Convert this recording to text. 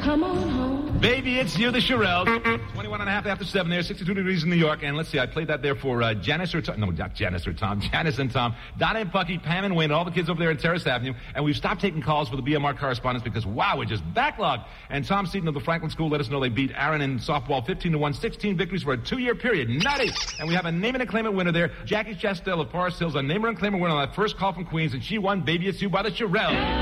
come on home. Baby, it's you, the Shirelles. 21 and a half after 7 there, 62 degrees in New York. And let's see, I played that there for Janice and Tom. Donna and Pucky, Pam and Wayne, all the kids over there at Terrace Avenue. And we've stopped taking calls for the BMR correspondence because, wow, we're just backlogged. And Tom Seaton of the Franklin School let us know they beat Aaron in softball 15-1, 16 victories for a 2-year period. Nutty! And we have a name and a claimant winner there. Jackie Chastel of Forest Hills, a name and claimant winner on that first call from Queens, and she won Baby It's You by the Shirelles.